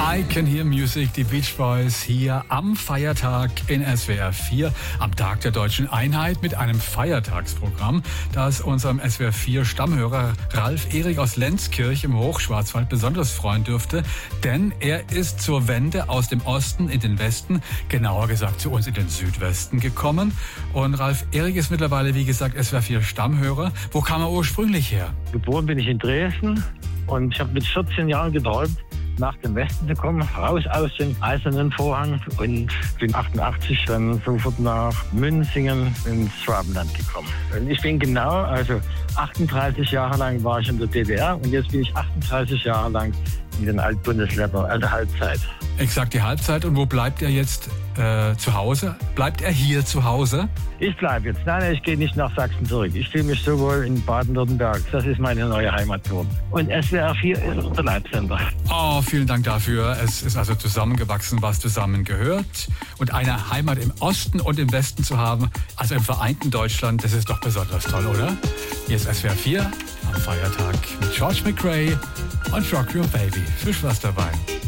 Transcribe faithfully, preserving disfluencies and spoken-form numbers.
I Can Hear Music, die Beach Boys hier am Feiertag in S W R vier, am Tag der Deutschen Einheit mit einem Feiertagsprogramm, das unserem S W R vier Stammhörer Ralf Erik aus Lenzkirch im Hochschwarzwald besonders freuen dürfte, denn er ist zur Wende aus dem Osten in den Westen, genauer gesagt zu uns in den Südwesten gekommen. Und Ralf Erik ist mittlerweile, wie gesagt, S W R vier Stammhörer. Wo kam er ursprünglich her? Geboren bin ich in Dresden und ich habe mit vierzehn Jahren geträumt, nach dem Westen zu kommen, raus aus dem Eisernen Vorhang, und bin achtundachtzig dann sofort nach Münzingen ins Schwabenland gekommen. Und ich bin genau, also achtunddreißig Jahre lang war ich in der D D R und jetzt bin ich achtunddreißig Jahre lang in den Altbundesländern, also Halbzeit. Exakt die Halbzeit. Und wo bleibt er jetzt äh, zu Hause? Bleibt er hier zu Hause? Ich bleibe jetzt. Nein, ich gehe nicht nach Sachsen zurück. Ich fühle mich so wohl in Baden-Württemberg. Das ist meine neue Heimat geworden. Und S W R vier ist unser Leibsender. Oh, vielen Dank dafür. Es ist also zusammengewachsen, was zusammengehört. Und eine Heimat im Osten und im Westen zu haben, also im vereinten Deutschland, das ist doch besonders toll, oder? Hier ist S W R vier am Feiertag mit George McRae und Rock Your Baby. Viel Spaß dabei.